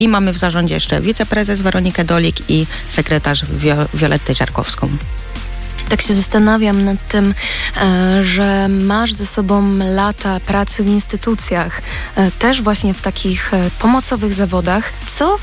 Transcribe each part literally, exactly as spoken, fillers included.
I mamy w zarządzie jeszcze wiceprezes Weronikę Dolik i sekretarz Wio- Violettę Ziarkowską. Tak się zastanawiam nad tym, e, że masz ze sobą lata pracy w instytucjach, e, też właśnie w takich e, pomocowych zawodach. Co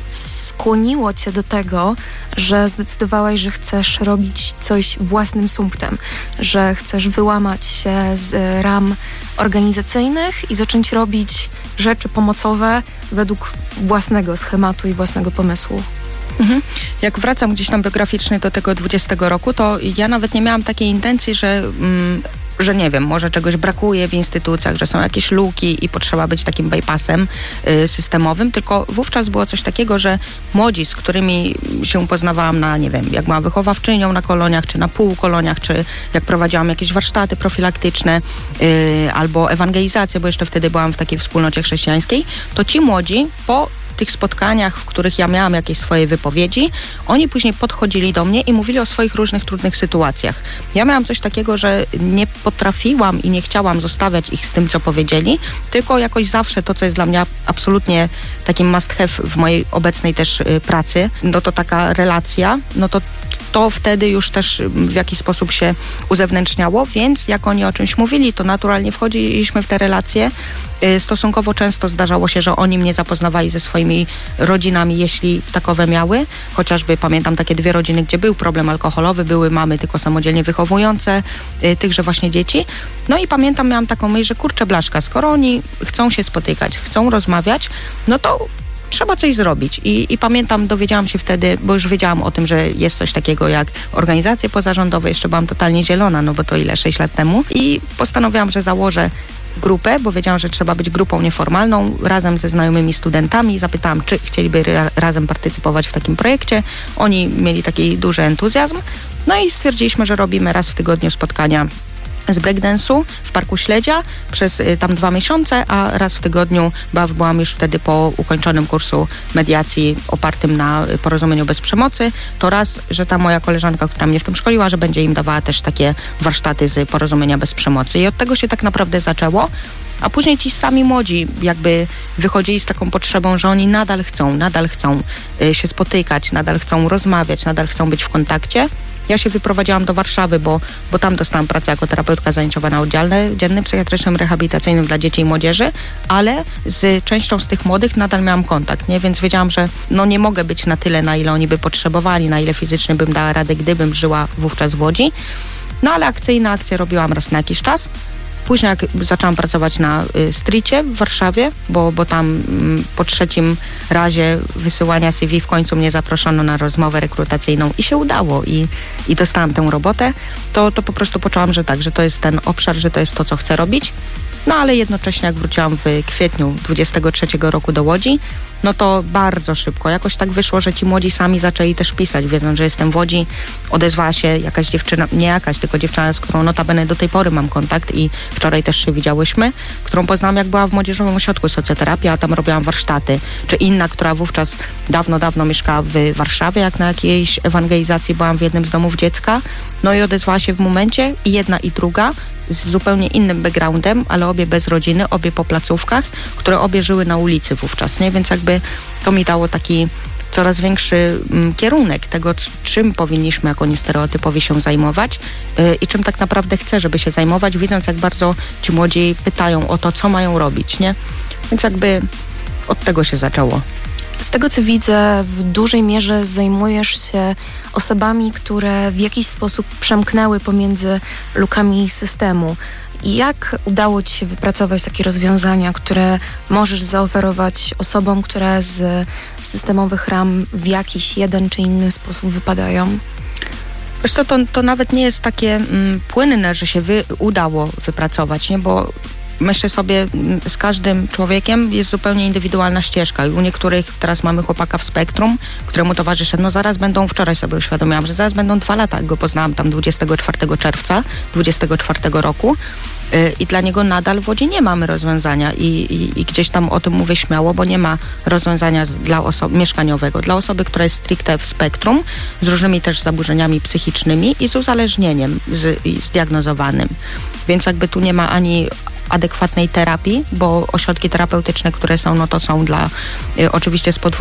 skłoniło cię do tego, że zdecydowałaś, że chcesz robić coś własnym sumptem, że chcesz wyłamać się z e, ram organizacyjnych i zacząć robić rzeczy pomocowe według własnego schematu i własnego pomysłu? Mhm. Jak wracam gdzieś tam biograficznie do tego dwudziestego roku, to ja nawet nie miałam takiej intencji, że, mm, że nie wiem, może czegoś brakuje w instytucjach, że są jakieś luki i potrzeba być takim bypassem y, systemowym, tylko wówczas było coś takiego, że młodzi, z którymi się poznawałam na, nie wiem, jak byłam wychowawczynią na koloniach, czy na półkoloniach, czy jak prowadziłam jakieś warsztaty profilaktyczne y, albo ewangelizację, bo jeszcze wtedy byłam w takiej wspólnocie chrześcijańskiej, to ci młodzi po tych spotkaniach, w których ja miałam jakieś swoje wypowiedzi, oni później podchodzili do mnie i mówili o swoich różnych trudnych sytuacjach. Ja miałam coś takiego, że nie potrafiłam i nie chciałam zostawiać ich z tym, co powiedzieli, tylko jakoś zawsze to, co jest dla mnie absolutnie takim must have w mojej obecnej też y, pracy, no to taka relacja, no to to wtedy już też w jakiś sposób się uzewnętrzniało, więc jak oni o czymś mówili, to naturalnie wchodziliśmy w te relacje. Stosunkowo często zdarzało się, że oni mnie zapoznawali ze swoimi rodzinami, jeśli takowe miały. Chociażby pamiętam takie dwie rodziny, gdzie był problem alkoholowy, były mamy tylko samodzielnie wychowujące y, tychże właśnie dzieci. No i pamiętam, miałam taką myśl, że kurczę blaszka, skoro oni chcą się spotykać, chcą rozmawiać, no to trzeba coś zrobić. I, I pamiętam, dowiedziałam się wtedy, bo już wiedziałam o tym, że jest coś takiego jak organizacje pozarządowe. Jeszcze byłam totalnie zielona, no bo to ile, sześć lat temu. I postanowiłam, że założę grupę, bo wiedziałam, że trzeba być grupą nieformalną, razem ze znajomymi studentami. Zapytałam, czy chcieliby ra- razem partycypować w takim projekcie. Oni mieli taki duży entuzjazm. No i stwierdziliśmy, że robimy raz w tygodniu spotkania z breakdance'u w Parku Śledzia przez y, tam dwa miesiące, a raz w tygodniu, bo byłam już wtedy po ukończonym kursu mediacji opartym na y, porozumieniu bez przemocy, to raz, że ta moja koleżanka, która mnie w tym szkoliła, że będzie im dawała też takie warsztaty z porozumienia bez przemocy. I od tego się tak naprawdę zaczęło. A później ci sami młodzi jakby wychodzili z taką potrzebą, że oni nadal chcą, nadal chcą y, się spotykać, nadal chcą rozmawiać, nadal chcą być w kontakcie. Ja się wyprowadziłam do Warszawy, bo, bo tam dostałam pracę jako terapeutka zajęciowa na oddziale dziennym, psychiatrycznym, rehabilitacyjnym dla dzieci i młodzieży, ale z częścią z tych młodych nadal miałam kontakt, nie? Więc wiedziałam, że no nie mogę być na tyle, na ile oni by potrzebowali, na ile fizycznie bym dała radę, gdybym żyła wówczas w Łodzi. No ale akcyjne akcje robiłam raz na jakiś czas. Później jak zaczęłam pracować na y, Streetie w Warszawie, bo, bo tam y, po trzecim razie wysyłania C V w końcu mnie zaproszono na rozmowę rekrutacyjną i się udało i, i dostałam tę robotę, to, to po prostu poczułam, że tak, że to jest ten obszar, że to jest to, co chcę robić. No ale jednocześnie jak wróciłam w kwietniu dwudziestego trzeciego roku do Łodzi, no to bardzo szybko. Jakoś tak wyszło, że ci młodzi sami zaczęli też pisać, wiedząc, że jestem w Łodzi. Odezwała się jakaś dziewczyna, nie jakaś, tylko dziewczyna, z którą notabene do tej pory mam kontakt i wczoraj też się widziałyśmy, którą poznałam, jak była w Młodzieżowym Ośrodku Socjoterapii, a tam robiłam warsztaty. Czy inna, która wówczas dawno, dawno mieszkała w Warszawie, jak na jakiejś ewangelizacji byłam w jednym z domów dziecka. No i odezwała się w momencie i jedna i druga z zupełnie innym backgroundem, ale obie bez rodziny, obie po placówkach, które obie żyły na ulicy wówczas, nie? Więc jakby to mi dało taki coraz większy mm, kierunek tego, czym powinniśmy jako niestereotypowi się zajmować yy, i czym tak naprawdę chcę, żeby się zajmować, widząc jak bardzo ci młodzi pytają o to, co mają robić, nie? Więc jakby od tego się zaczęło. Z tego, co widzę, w dużej mierze zajmujesz się osobami, które w jakiś sposób przemknęły pomiędzy lukami systemu. Jak udało ci się wypracować takie rozwiązania, które możesz zaoferować osobom, które z systemowych ram w jakiś jeden czy inny sposób wypadają? Wiesz co, to, to nawet nie jest takie mm, płynne, że się wy, udało wypracować, nie? Bo myślę sobie, z każdym człowiekiem jest zupełnie indywidualna ścieżka i u niektórych, teraz mamy chłopaka w spektrum, któremu towarzyszę, no zaraz będą, wczoraj sobie uświadomiłam, że zaraz będą dwa lata, jak go poznałam tam dwudziestego czwartego czerwca dwudziestego czwartego roku yy, i dla niego nadal w Łodzi nie mamy rozwiązania i, i, i gdzieś tam o tym mówię śmiało, bo nie ma rozwiązania z, dla osoby mieszkaniowego, dla osoby, która jest stricte w spektrum, z różnymi też zaburzeniami psychicznymi i z uzależnieniem z, zdiagnozowanym, więc jakby tu nie ma ani adekwatnej terapii, bo ośrodki terapeutyczne, które są, no to są dla y, oczywiście z